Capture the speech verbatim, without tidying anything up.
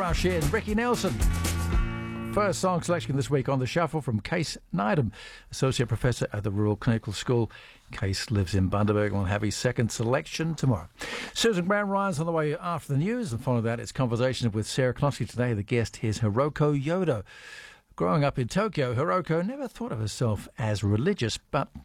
Rush in Ricky Nelson. First song selection this week on The Shuffle from Case Needham, Associate Professor at the Royal Clinical School. Case lives in Bundaberg and will have his second selection tomorrow. Susan Brown Ryan's on the way after the news, and following that it's conversation with Sarah Kloski today. The guest is Hiroko Yodo. Growing up in Tokyo, Hiroko never thought of herself as religious, but